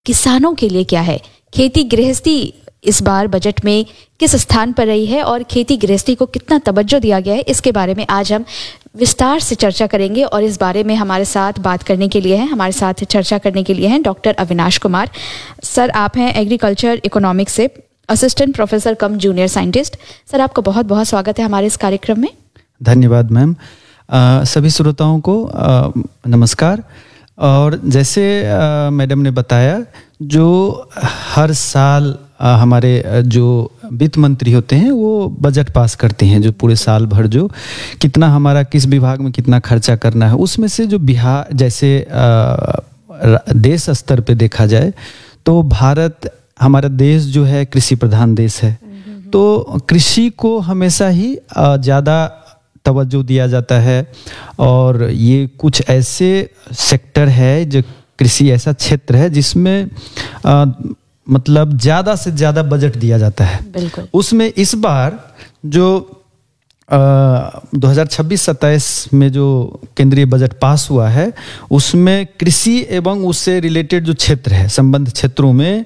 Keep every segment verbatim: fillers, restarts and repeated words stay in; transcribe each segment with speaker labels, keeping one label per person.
Speaker 1: किसानों के लिए क्या है, खेती गृहस्थी इस बार बजट में किस स्थान पर रही है और खेती गृहस्थी को कितना तवज्जो दिया गया है, इसके बारे में आज हम विस्तार से चर्चा करेंगे। और इस बारे में हमारे साथ बात करने के लिए हैं, हमारे साथ चर्चा करने के लिए हैं डॉक्टर अविनाश कुमार सर। आप हैं एग्रीकल्चर इकोनॉमिक्स से असिस्टेंट प्रोफेसर कम जूनियर साइंटिस्ट। सर, आपका बहुत बहुत स्वागत है हमारे इस कार्यक्रम में।
Speaker 2: धन्यवाद मैम। सभी श्रोताओं को आ, नमस्कार। और जैसे मैडम ने बताया, जो हर साल आ, हमारे जो वित्त मंत्री होते हैं वो बजट पास करते हैं, जो पूरे साल भर जो कितना हमारा किस विभाग में कितना खर्चा करना है, उसमें से जो बिहार जैसे आ, देश स्तर पे देखा जाए तो भारत, हमारा देश जो है कृषि प्रधान देश है, तो कृषि को हमेशा ही ज़्यादा तवज्जो दिया जाता है। और ये कुछ ऐसे सेक्टर है, जो कृषि ऐसा क्षेत्र है जिसमें आ, मतलब ज़्यादा से ज़्यादा बजट दिया जाता है।
Speaker 1: बिल्कुल।
Speaker 2: उसमें इस बार जो दो हज़ार छब्बीस सत्ताईस में जो केंद्रीय बजट पास हुआ है, उसमें कृषि एवं उससे रिलेटेड जो क्षेत्र है, संबंध क्षेत्रों में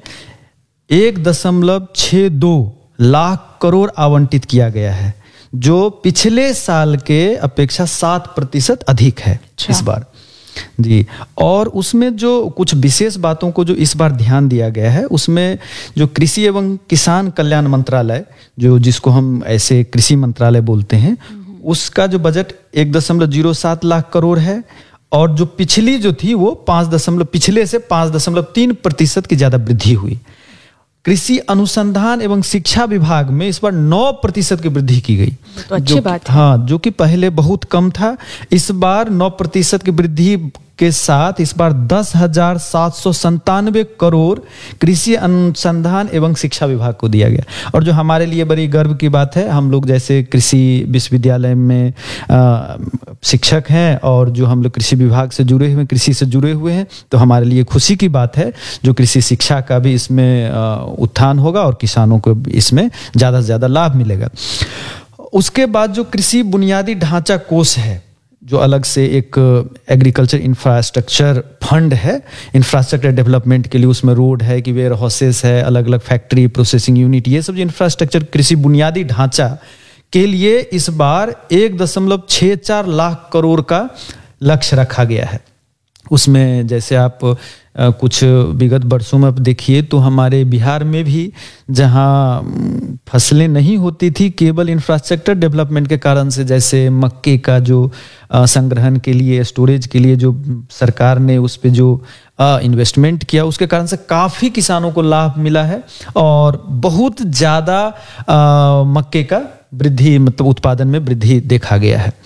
Speaker 2: एक दशमलव छः दो लाख करोड़ आवंटित किया गया है, जो पिछले साल के अपेक्षा सात प्रतिशत अधिक है इस बार जी। और उसमें जो कुछ विशेष बातों को जो इस बार ध्यान दिया गया है, उसमें जो कृषि एवं किसान कल्याण मंत्रालय, जो जिसको हम ऐसे कृषि मंत्रालय बोलते हैं, उसका जो बजट एक दशमलव जीरो सात लाख करोड़ है। और जो पिछली जो थी वो पाँच दशमलव पिछले से पाँच दशमलव तीन प्रतिशत की ज़्यादा वृद्धि हुई। कृषि अनुसंधान एवं शिक्षा विभाग में इस बार नौ प्रतिशत की वृद्धि की गई,
Speaker 1: तो अच्छी बात है।
Speaker 2: हाँ, जो कि पहले बहुत कम था। इस बार नौ प्रतिशत की वृद्धि के साथ इस बार दस हजार सात सौ संतानवे करोड़ कृषि अनुसंधान एवं शिक्षा विभाग को दिया गया। और जो हमारे लिए बड़ी गर्व की बात है, हम लोग जैसे कृषि विश्वविद्यालय में आ, शिक्षक हैं और जो हम लोग कृषि विभाग से जुड़े हुए, कृषि से जुड़े हुए हैं, तो हमारे लिए खुशी की बात है जो कृषि शिक्षा का भी इसमें उत्थान होगा और किसानों को इसमें ज़्यादा से ज़्यादा लाभ मिलेगा। उसके बाद जो कृषि बुनियादी ढांचा कोष है, जो अलग से एक एग्रीकल्चर इंफ्रास्ट्रक्चर फंड है, इंफ्रास्ट्रक्चर डेवलपमेंट के लिए, उसमें रोड है कि वेयर हाउसेस है, अलग अलग फैक्ट्री, प्रोसेसिंग यूनिट, ये सब जो इंफ्रास्ट्रक्चर कृषि बुनियादी ढांचा के लिए इस बार एक दशमलव छः चार लाख करोड़ का लक्ष्य रखा गया है। उसमें जैसे आप आ, कुछ विगत वर्षों में आप देखिए तो हमारे बिहार में भी जहां फसलें नहीं होती थी, केवल इंफ्रास्ट्रक्चर डेवलपमेंट के कारण से, जैसे मक्के का जो आ, संग्रहण के लिए, स्टोरेज के लिए जो सरकार ने उस पे जो आ, इन्वेस्टमेंट किया, उसके कारण से काफ़ी किसानों को लाभ मिला है और बहुत ज़्यादा मक्के का वृद्धि, मतलब उत्पादन में वृद्धि देखा गया है।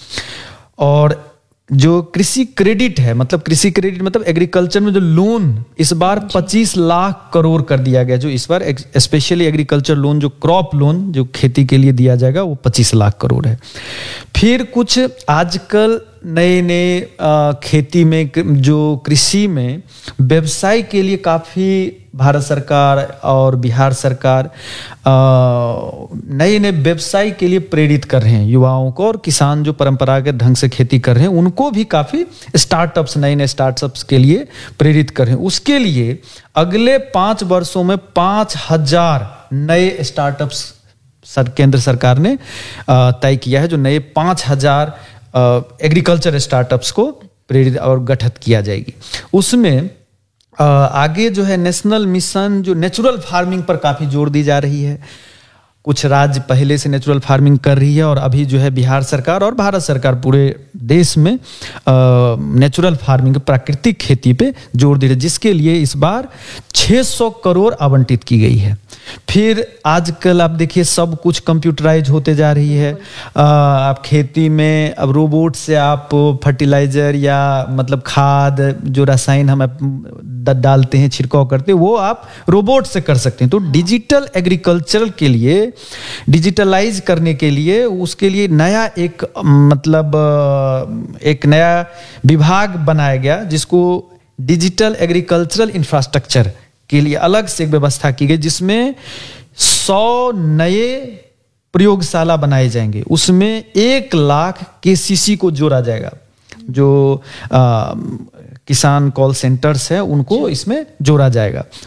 Speaker 2: और जो कृषि क्रेडिट है, मतलब कृषि क्रेडिट मतलब एग्रीकल्चर में जो लोन इस बार पच्चीस लाख करोड़ कर दिया गया, जो इस बार स्पेशली एग्रीकल्चर लोन, जो क्रॉप लोन जो खेती के लिए दिया जाएगा, वो पच्चीस लाख करोड़ है। फिर कुछ आजकल नए नए खेती में, जो कृषि में व्यवसाय के लिए काफ़ी भारत सरकार और बिहार सरकार नए नए व्यवसाय के लिए प्रेरित कर रहे हैं युवाओं को, और किसान जो परंपरागत ढंग से खेती कर रहे हैं उनको भी काफ़ी स्टार्टअप्स, नए नए स्टार्टअप्स के लिए प्रेरित कर रहे हैं। उसके लिए अगले पाँच वर्षों में पाँच हजार नए स्टार्टअप्स सर केंद्र सरकार ने तय किया है, जो नए पाँच हजार एग्रीकल्चर स्टार्टअप्स को प्रेरित और गठित किया जाएगी। उसमें आ, आगे जो है नेशनल मिशन, जो नेचुरल फार्मिंग पर काफ़ी जोर दी जा रही है। कुछ राज्य पहले से नेचुरल फार्मिंग कर रही है और अभी जो है बिहार सरकार और भारत सरकार पूरे देश में नेचुरल फार्मिंग, प्राकृतिक खेती पे जोर दे रही है, जिसके लिए इस बार छह सौ करोड़ आवंटित की गई है। फिर आजकल आप देखिए सब कुछ कंप्यूटराइज होते जा रही है। आ, आप खेती में अब रोबोट से आप फर्टिलाइजर या मतलब खाद, जो रसायन हम डालते हैं, छिड़काव करते हैं, वो आप रोबोट से कर सकते हैं। तो डिजिटल एग्रीकल्चर के लिए, डिजिटलाइज करने के लिए, उसके लिए नया एक मतलब एक नया विभाग बनाया गया, जिसको डिजिटल एग्रीकल्चरल इंफ्रास्ट्रक्चर के लिए अलग से एक व्यवस्था की गई, जिसमें सौ नए प्रयोगशाला बनाए जाएंगे। उसमें एक लाख केसीसी को जोड़ा जाएगा, जो आ, किसान कॉल सेंटर्स है उनको इसमें जोड़ा जाएगा।